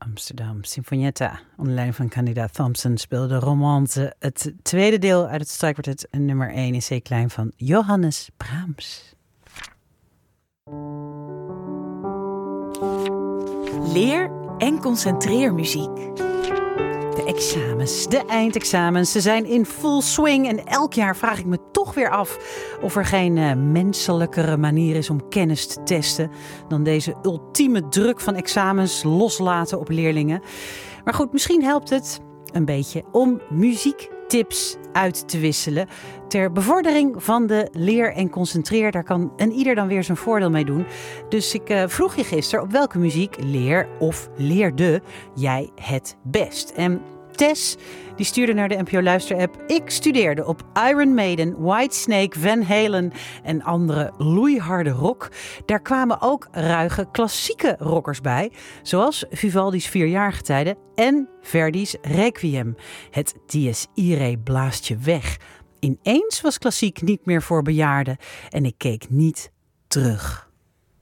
Amsterdam Sinfonietta, onder leiding van kandidaat Thompson, speelde Romance, het tweede deel uit het strijkkwartet nummer 1 in C-klein van Johannes Brahms. Leer- en concentreermuziek. De examens, de eindexamens, ze zijn in full swing en elk jaar vraag ik me toch weer af of er geen menselijkere manier is om kennis te testen dan deze ultieme druk van examens loslaten op leerlingen. Maar goed, misschien helpt het een beetje om muziektips uit te wisselen ter bevordering van de leer en concentreer. Daar kan en ieder dan weer zijn voordeel mee doen. Dus ik vroeg je gisteren op welke muziek of leerde jij het best? En Tess die stuurde naar de NPO Luister-app: ik studeerde op Iron Maiden, Whitesnake, Van Halen en andere loeiharde rock. Daar kwamen ook ruige klassieke rockers bij, zoals Vivaldi's Vierjarige Tijden en Verdi's Requiem. Het Dies Irae blaast je weg. Ineens was klassiek niet meer voor bejaarden en ik keek niet terug.